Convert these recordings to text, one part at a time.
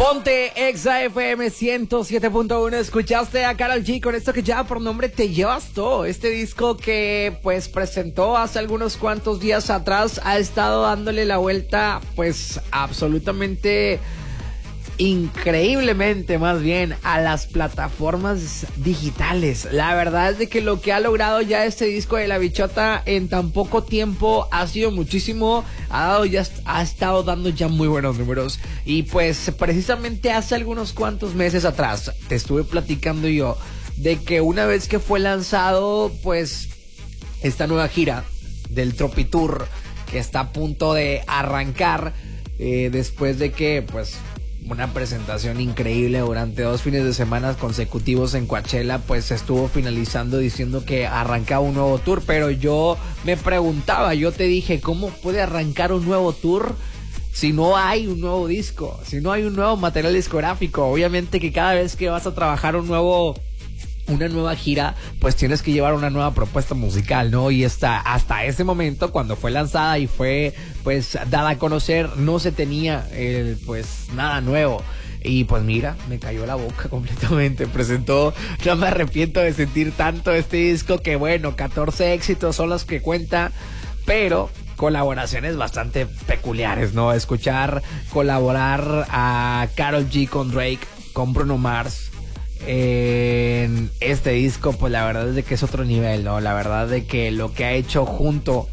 Ponte Exa FM 107.1. Escuchaste a Karol G con esto que lleva por nombre Te Llevas Todo. Este disco que pues presentó hace algunos cuantos días atrás ha estado dándole la vuelta pues absolutamente increíblemente más bien a las plataformas digitales. La verdad es de que lo que ha logrado ya este disco de La Bichota en tan poco tiempo ha sido muchísimo, ha estado dando ya muy buenos números. Y pues precisamente hace algunos cuantos meses atrás te estuve platicando yo de que una vez que fue lanzado pues esta nueva gira del Tropitour que está a punto de arrancar, después de que pues una presentación increíble durante 2 fines de semana consecutivos en Coachella, pues estuvo finalizando diciendo que arrancaba un nuevo tour. Pero yo me preguntaba, yo te dije, ¿cómo puede arrancar un nuevo tour si no hay un nuevo disco? Si no hay un nuevo material discográfico. Obviamente que cada vez que vas a trabajar una nueva gira, pues tienes que llevar una nueva propuesta musical, ¿no? Y hasta ese momento, cuando fue lanzada y fue pues dada a conocer, no se tenía pues nada nuevo. Y pues mira, me cayó la boca completamente. Presentó No Me Arrepiento de Sentir Tanto, este disco que bueno, 14 éxitos son los que cuenta, pero colaboraciones bastante peculiares, ¿no? Escuchar colaborar a Karol G con Drake, con Bruno Mars en este disco, pues la verdad es de que es otro nivel, ¿no? La verdad de que lo que ha hecho junto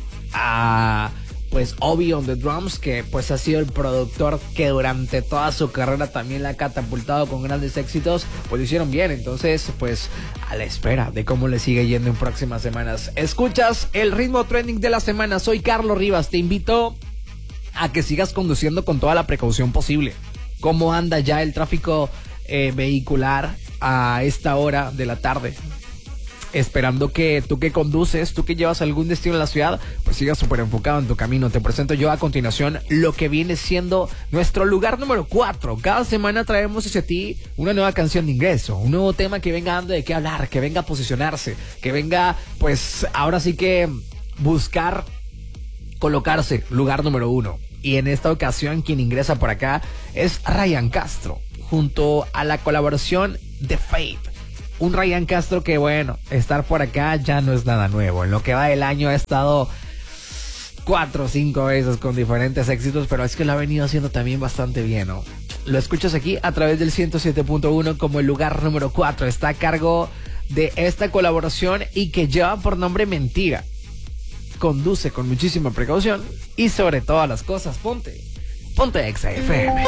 a pues Obi on the Drums, que pues ha sido el productor que durante toda su carrera también la ha catapultado con grandes éxitos, pues lo hicieron bien. Entonces pues a la espera de cómo le sigue yendo en próximas semanas. Escuchas el ritmo trending de la semana. Soy Carlos Rivas, te invito a que sigas conduciendo con toda la precaución posible. ¿Cómo anda ya el tráfico vehicular a esta hora de la tarde? Esperando que tú que conduces, tú que llevas algún destino en la ciudad, pues sigas súper enfocado en tu camino. Te presento yo a continuación lo que viene siendo nuestro lugar número 4. Cada semana traemos hacia ti una nueva canción de ingreso, un nuevo tema que venga dando de qué hablar, que venga a posicionarse, que venga pues ahora sí que buscar colocarse lugar número 1. Y en esta ocasión quien ingresa por acá es Ryan Castro, junto a la colaboración de Fate. Un Ryan Castro que bueno, estar por acá ya no es nada nuevo. En lo que va del año ha estado 4 o 5 veces con diferentes éxitos, pero es que lo ha venido haciendo también bastante bien, ¿no? Lo escuchas aquí a través del 107.1 como el lugar número 4. Está a cargo de esta colaboración y que lleva por nombre Mentira. Conduce con muchísima precaución y sobre todas las cosas, ponte Exa FM.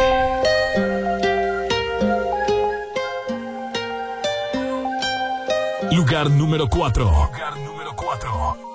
Lugar número 4. Lugar número 4.